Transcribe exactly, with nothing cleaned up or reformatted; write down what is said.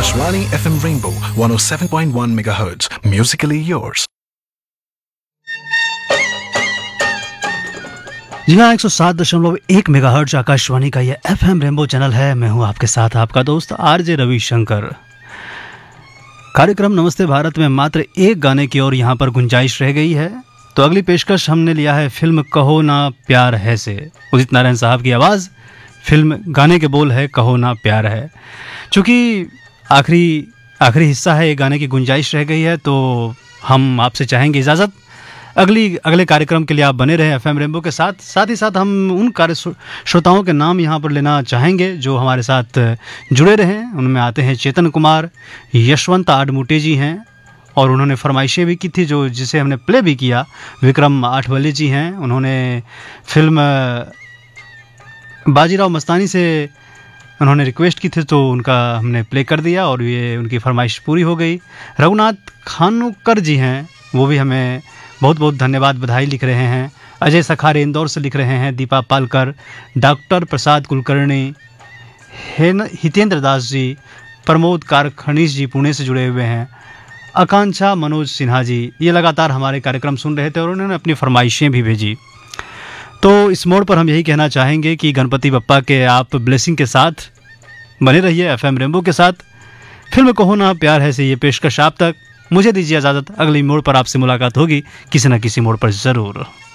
Akashvani F M Rainbow one oh seven point one megahertz. Musically yours. जी हाँ, एक सौ सात दशमलव एक मेगाहर्ट्ज आकाशवाणी का ये एफ एम रेनबो चैनल है। मैं हूँ आपके साथ आपका दोस्त आरजे रविशंकर। कार्यक्रम नमस्ते भारत में मात्र एक गाने की और यहाँ पर गुंजाइश रह गई है, तो अगली पेशकश हमने लिया है फिल्म कहो ना प्यार है से उदित नारायण साहब की आवाज़। फिल्म गाने के बोल है कहो ना प्यार है। चूँकि आखिरी आखिरी हिस्सा है, एक गाने की गुंजाइश रह गई है, तो हम आपसे चाहेंगे इजाज़त। अगली अगले कार्यक्रम के लिए आप बने रहें एफ एम रेनबो के साथ। साथ ही साथ हम उन कार्य श्रोताओं के नाम यहाँ पर लेना चाहेंगे जो हमारे साथ जुड़े रहें। उनमें आते हैं चेतन कुमार, यशवंत आडमुटे जी हैं, और उन्होंने फरमाइशें भी की थी जो जिसे हमने प्ले भी किया। विक्रम आठवले जी हैं, उन्होंने फिल्म बाजीराव मस्तानी से उन्होंने रिक्वेस्ट की थी, तो उनका हमने प्ले कर दिया और ये उनकी फरमाइश पूरी हो गई। रघुनाथ खानोकर जी हैं, वो भी हमें बहुत बहुत धन्यवाद, बधाई लिख रहे हैं। अजय सखारे इंदौर से लिख रहे हैं। दीपा पालकर, डॉक्टर प्रसाद कुलकर्णी, हितेंद्र दास जी, प्रमोद कारखनीश जी पुणे से जुड़े हुए हैं। आकांक्षा मनोज सिन्हा जी, ये लगातार हमारे कार्यक्रम सुन रहे थे और उन्होंने अपनी फरमाइशें भी भेजी। तो इस मोड़ पर हम यही कहना चाहेंगे कि गणपति बप्पा के आप ब्लेसिंग के साथ बने रहिए एफ एम रेनबो के साथ। फिल्म कहो ना प्यार है से ये पेशकश आप तक। मुझे दीजिए इजाज़त, अगली मोड़ पर आपसे मुलाकात होगी किसी न किसी मोड़ पर ज़रूर।